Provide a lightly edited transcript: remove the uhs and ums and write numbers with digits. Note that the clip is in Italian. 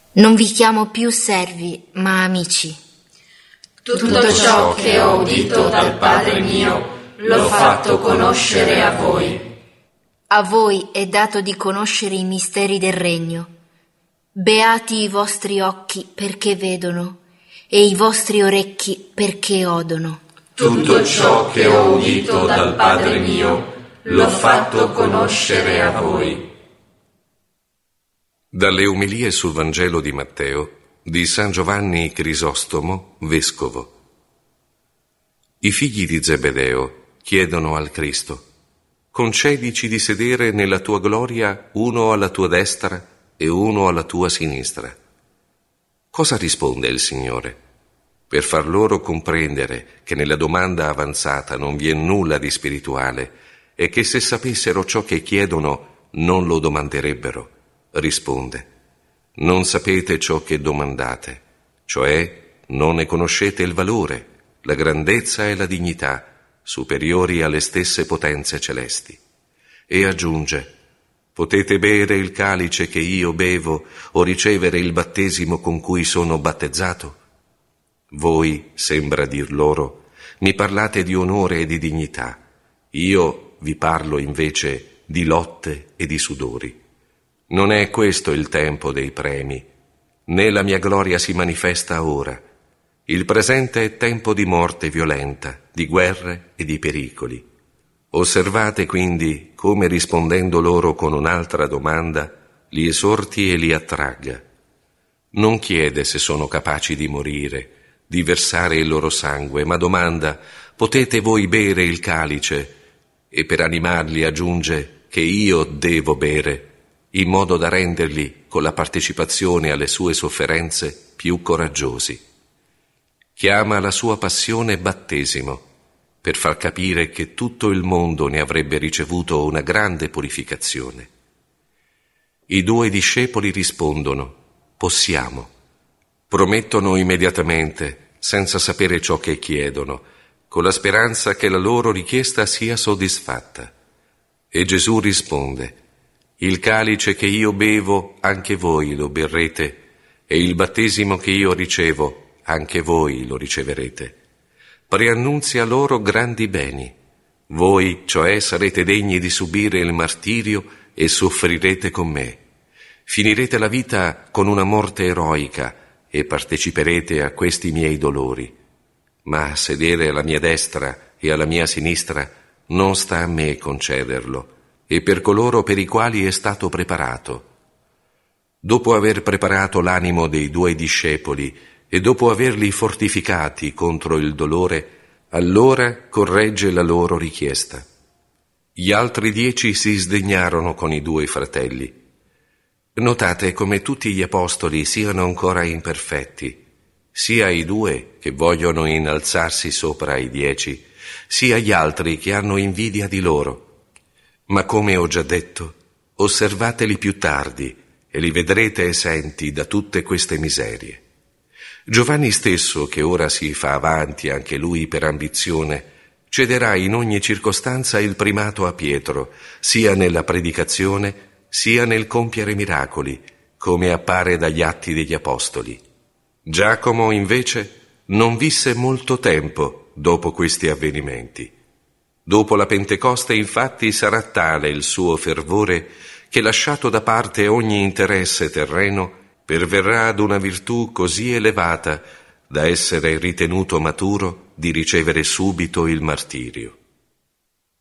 Non vi chiamo più servi, ma amici. Tutto ciò che ho udito dal Padre mio l'ho fatto conoscere a voi. A voi è dato di conoscere i misteri del regno. Beati i vostri occhi perché vedono e i vostri orecchi perché odono. Tutto ciò che ho udito dal Padre mio l'ho fatto conoscere a voi. Dalle umilie sul Vangelo di Matteo di San Giovanni Crisostomo, vescovo. I figli di Zebedeo chiedono al Cristo: concedici di sedere nella tua gloria, uno alla tua destra e uno alla tua sinistra. Cosa risponde il Signore? Per far loro comprendere che nella domanda avanzata non vi è nulla di spirituale e che se sapessero ciò che chiedono non lo domanderebbero, risponde: non sapete ciò che domandate, cioè non ne conoscete il valore, la grandezza e la dignità, superiori alle stesse potenze celesti. E aggiunge: potete bere il calice che io bevo o ricevere il battesimo con cui sono battezzato? Voi, sembra dir loro, mi parlate di onore e di dignità, io vi parlo invece di lotte e di sudori. Non è questo il tempo dei premi, né la mia gloria si manifesta ora. Il presente è tempo di morte violenta, di guerre e di pericoli. Osservate quindi come, rispondendo loro con un'altra domanda, li esorti e li attragga. Non chiede se sono capaci di morire, di versare il loro sangue, ma domanda: potete voi bere il calice? E per animarli aggiunge che io devo bere, in modo da renderli, con la partecipazione alle sue sofferenze, più coraggiosi. Chiama la sua passione battesimo, per far capire che tutto il mondo ne avrebbe ricevuto una grande purificazione. I 2 discepoli rispondono: possiamo. Promettono immediatamente, senza sapere ciò che chiedono, con la speranza che la loro richiesta sia soddisfatta. E Gesù risponde: il calice che io bevo, anche voi lo berrete, e il battesimo che io ricevo, anche voi lo riceverete. Preannunzia loro grandi beni. Voi, cioè, sarete degni di subire il martirio e soffrirete con me. Finirete la vita con una morte eroica e parteciperete a questi miei dolori. Ma sedere alla mia destra e alla mia sinistra non sta a me concederlo, e per coloro per i quali è stato preparato. Dopo aver preparato l'animo dei 2 discepoli e dopo averli fortificati contro il dolore, allora corregge la loro richiesta. Gli altri 10 si sdegnarono con i 2 fratelli. Notate come tutti gli apostoli siano ancora imperfetti, sia i 2 che vogliono innalzarsi sopra i 10, sia gli altri che hanno invidia di loro. Ma come ho già detto, osservateli più tardi e li vedrete esenti da tutte queste miserie. Giovanni stesso, che ora si fa avanti anche lui per ambizione, cederà in ogni circostanza il primato a Pietro, sia nella predicazione, sia nel compiere miracoli, come appare dagli Atti degli Apostoli. Giacomo, invece, non visse molto tempo dopo questi avvenimenti. Dopo la Pentecoste, infatti, sarà tale il suo fervore che, lasciato da parte ogni interesse terreno, perverrà ad una virtù così elevata da essere ritenuto maturo di ricevere subito il martirio.